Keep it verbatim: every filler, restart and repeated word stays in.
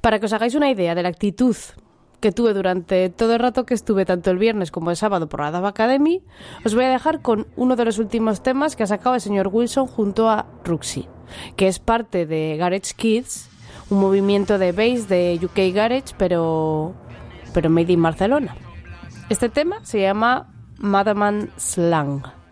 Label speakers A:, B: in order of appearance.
A: Para que os hagáis una idea de la actitud que tuve durante todo el rato que estuve, tanto el viernes como el sábado, por la Dava Academy, os voy a dejar con uno de los últimos temas que ha sacado el señor Wilson junto a Ruxy, que es parte de Garage Kids, un movimiento de bass de U K Garage, pero, pero made in Barcelona. Este tema se llama Madman Slang.